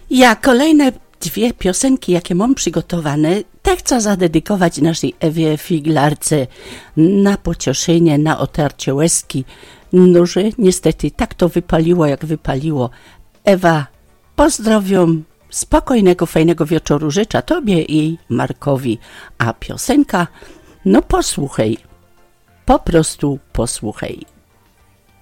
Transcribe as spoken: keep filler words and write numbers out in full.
Ja kolejne dwie piosenki, jakie mam przygotowane, te chcę zadedykować naszej Ewie Figlarce na pocieszenie, na otarcie łezki. No, że niestety tak to wypaliło, jak wypaliło. Ewa, pozdrowiam, spokojnego, fajnego wieczoru życzę Tobie i Markowi. A piosenka, no posłuchaj, po prostu posłuchaj.